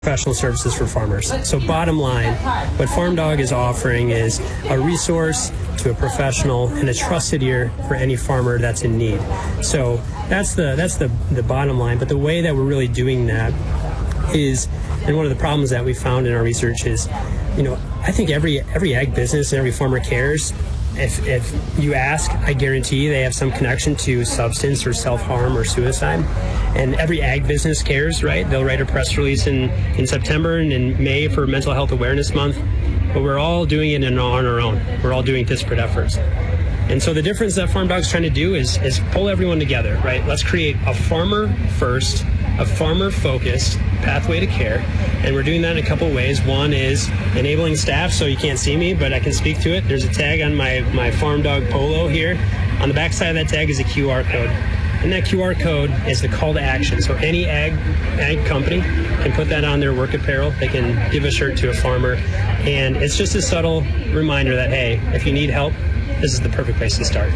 professional services for farmers. So bottom line, what FarmDog is offering is a resource to a professional and a trusted ear for any farmer that's in need. So that's the bottom line. But the way that we're really doing that is, and one of the problems that we found in our research is, I think every ag business and every farmer cares. If you ask, I guarantee they have some connection to substance or self-harm or suicide. And every ag business cares, right? They'll write a press release in September and in May for Mental Health Awareness Month. But we're all doing it on our own. We're all doing disparate efforts. And so the difference that FarmDog's trying to do is pull everyone together, right? Let's create a farmer-first, a farmer-focused pathway to care. And we're doing that in a couple of ways. One is enabling staff, so you can't see me, but I can speak to it. There's a tag on my FarmDog polo here. On the back side of that tag is a QR code. And that QR code is the call to action. So any ag company can put that on their work apparel. They can give a shirt to a farmer. And it's just a subtle reminder that, hey, if you need help, this is the perfect place to start.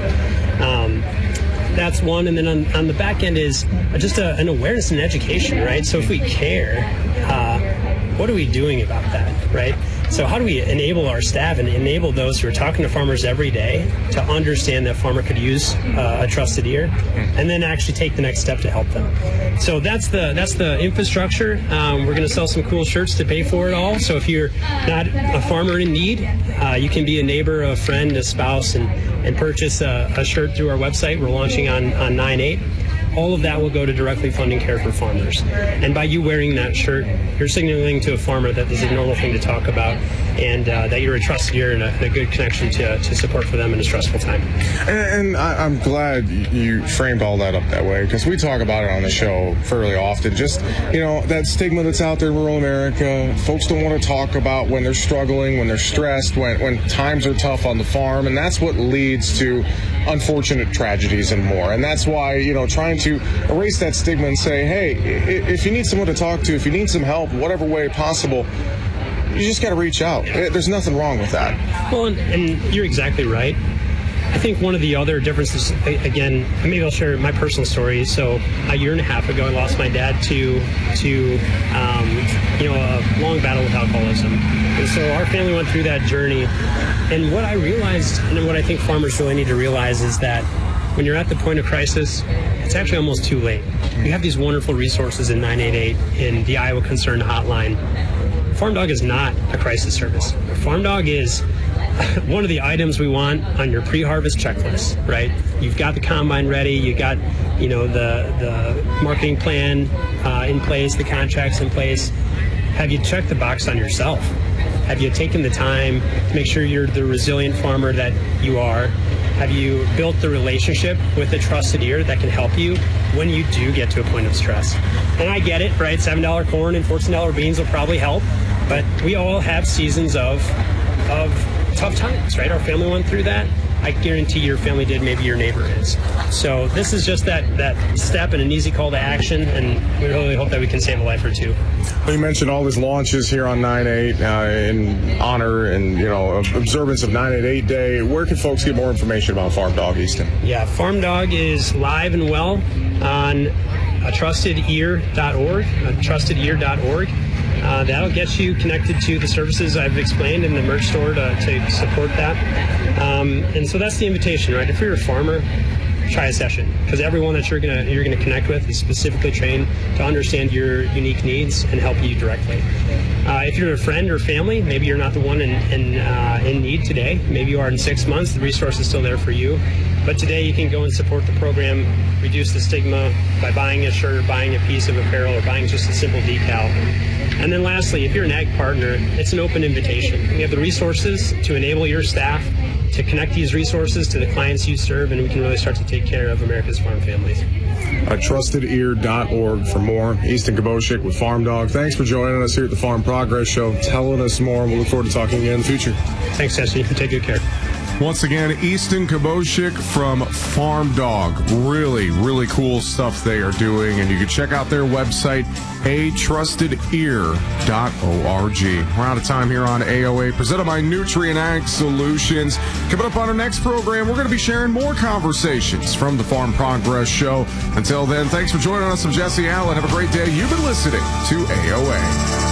That's one. And then on the back end is just an awareness and education, right? So if we care, what are we doing about that, right? So how do we enable our staff and enable those who are talking to farmers every day to understand that farmer could use a trusted ear, and then actually take the next step to help them? So that's the infrastructure. We're going to sell some cool shirts to pay for it all. So if you're not a farmer in need, you can be a neighbor, a friend, a spouse, and purchase a shirt through our website. We're launching on 9/8. All of that will go to directly funding care for farmers. And by you wearing that shirt, you're signaling to a farmer that this is a normal thing to talk about, and that you're a trusted ear and a good connection to support for them in a stressful time. And I'm glad you framed all that up that way, because we talk about it on the show fairly often. Just, that stigma that's out there in rural America. Folks don't want to talk about when they're struggling, when they're stressed, when times are tough on the farm, and that's what leads to unfortunate tragedies and more. And that's why, trying to erase that stigma and say, hey, if you need someone to talk to, if you need some help, whatever way possible, you just got to reach out. There's nothing wrong with that. Well, and you're exactly right. I think one of the other differences, again, maybe I'll share my personal story. So a year and a half ago, I lost my dad to a long battle with alcoholism. And so our family went through that journey. And what I realized, and what I think farmers really need to realize, is that when you're at the point of crisis, it's actually almost too late. We have these wonderful resources in 988 in the Iowa Concern Hotline. FarmDog is not a crisis service. FarmDog is one of the items we want on your pre-harvest checklist, right? You've got the combine ready, you got, the marketing plan in place, the contracts in place. Have you checked the box on yourself? Have you taken the time to make sure you're the resilient farmer that you are? Have you built the relationship with a trusted ear that can help you when you do get to a point of stress? And I get it, right? $7 corn and $14 beans will probably help, but we all have seasons of tough times, right? Our family went through that. I guarantee your family did, maybe your neighbor is. So this is just that step and an easy call to action, and we really hope that we can save a life or two. Well, you mentioned all these launches here on 9/8 in honor and observance of 988 Day. Where can folks get more information about FarmDog, Easton? Yeah, FarmDog is live and well on trustedear.org, trustedear.org. That'll get you connected to the services I've explained in the merch store to support that. And so that's the invitation, right? If you're a farmer, try a session, because everyone that you're gonna connect with is specifically trained to understand your unique needs and help you directly. If you're a friend or family, maybe you're not the one in need today. Maybe you are in 6 months. The resource is still there for you. But today you can go and support the program, reduce the stigma by buying a shirt, buying a piece of apparel, or buying just a simple decal. And then lastly, if you're an ag partner, it's an open invitation. We have the resources to enable your staff to connect these resources to the clients you serve, and we can really start to take care of America's farm families. Trustedear.org for more. Easton Koboshik with FarmDog. Thanks for joining us here at the Farm Progress Show, telling us more. We'll look forward to talking again in the future. Thanks, Jesse. Take good care. Once again, Easton Koboshik from FarmDog. Really, really cool stuff they are doing, and you can check out their website, atrustedear.org. We're out of time here on AOA, presented by Nutrien Ag Solutions. Coming up on our next program, we're going to be sharing more conversations from the Farm Progress Show. Until then, thanks for joining us. I'm Jesse Allen. Have a great day. You've been listening to AOA.